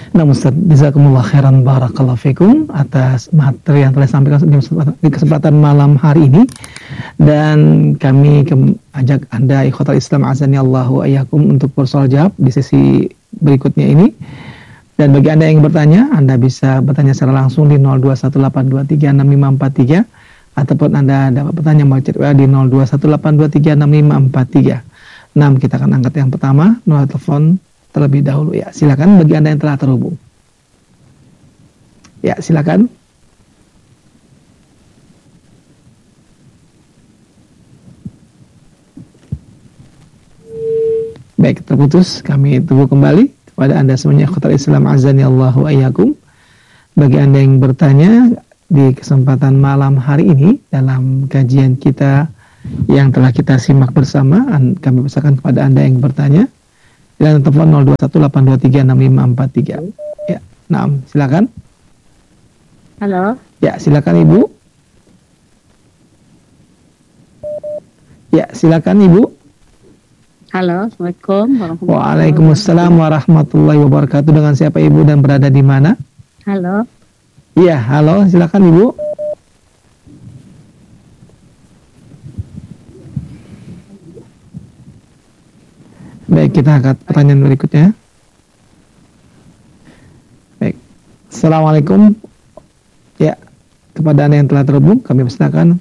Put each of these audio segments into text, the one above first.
Nah Ustaz, jazakumullah khairan barakallahu fikum atas materi yang telah disampaikan di kesempatan malam hari ini. Dan kami ajak Anda ikhwatal Islam azani Allahu ayyakum untuk bersoal jawab di sesi berikutnya ini. Dan bagi Anda yang bertanya, Anda bisa bertanya secara langsung di 0218236543 ataupun Anda dapat bertanya melalui chat WA di 0218236543. Kita akan angkat yang pertama, nomor telepon terlebih dahulu. Ya, silakan bagi Anda yang telah terhubung. Ya, silakan. Baik, terputus. Kami tunggu kembali kepada Anda semuanya ikhwatal Islam azani Allahu ayyakum. Bagi Anda yang bertanya di kesempatan malam hari ini dalam kajian kita yang telah kita simak bersama, kami persilakan kepada Anda yang bertanya dan telepon 0218236543. Ya, silakan. Halo. Ya, silakan Ibu. Ya, silakan Ibu. Halo, Assalamualaikum warahmatullahi wabarakatuh. Waalaikumsalam warahmatullahi wabarakatuh. Dengan siapa Ibu dan berada di mana? Halo. Iya, halo, silakan Ibu. Baik, kita angkat pertanyaan berikutnya. Baik. Assalamualaikum. Ya, kepada Anda yang telah terhubung, kami persilakan.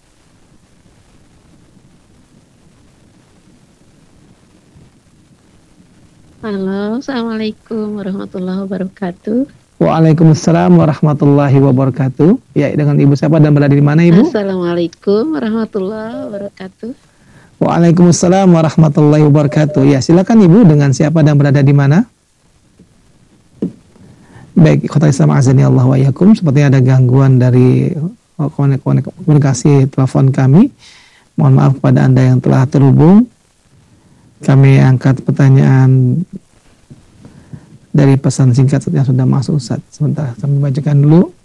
Halo, Assalamualaikum warahmatullahi wabarakatuh. Waalaikumsalam warahmatullahi wabarakatuh. Ya, dengan Ibu siapa dan berada di mana Ibu? Assalamualaikum warahmatullahi wabarakatuh. Waalaikumsalam warahmatullahi wabarakatuh. Ya, silakan Ibu, dengan siapa dan berada di mana? Baik, ikhwatal Islam azani Allah wa iyyakum. Sepertinya ada gangguan dari komunikasi telepon kami. Mohon maaf kepada Anda yang telah terhubung. Kami angkat pertanyaan dari pesan singkat yang sudah masuk Ustaz. Sebentar, kami bacakan dulu.